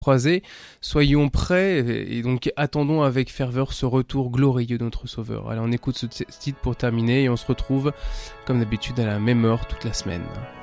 croisés. Soyons prêts et donc attendons avec ferveur ce retour glorieux de notre Sauveur. Allez, on écoute ce titre pour terminer et on se retrouve comme d'habitude à la même heure toute la semaine.